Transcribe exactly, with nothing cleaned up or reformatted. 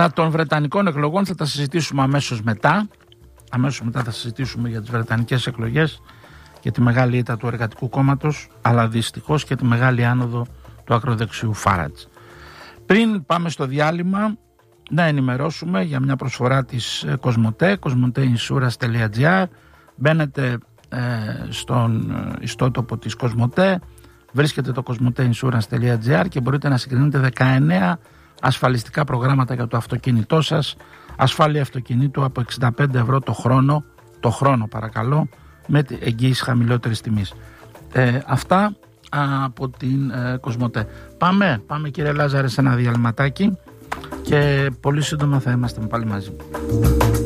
Τα των Βρετανικών εκλογών θα τα συζητήσουμε αμέσως μετά. Αμέσως μετά θα συζητήσουμε για τις Βρετανικές εκλογές και τη μεγάλη ήττα του Εργατικού Κόμματος, αλλά δυστυχώς και τη μεγάλη άνοδο του ακροδεξιού Φάρατζ. Πριν πάμε στο διάλειμμα, να ενημερώσουμε για μια προσφορά της Κοσμοτέ, κοσμοτέινσουρας τελεία τζι άρ. Μπαίνετε ε, στον ιστότοπο της Κοσμοτέ, βρίσκετε το κοσμοτέινσουρας τελεία τζι άρ και μπορείτε να συγκρίνετε δεκαεννέα ασφαλιστικά προγράμματα για το αυτοκίνητό σας. Ασφάλεια αυτοκινήτου από εξήντα πέντε ευρώ το χρόνο, το χρόνο παρακαλώ, με εγγύηση χαμηλότερης τιμής. Ε, αυτά από την ε, Κοσμοτέ. Πάμε, πάμε κύριε Λάζαρε σε ένα διαλυματάκι και πολύ σύντομα θα είμαστε πάλι μαζί.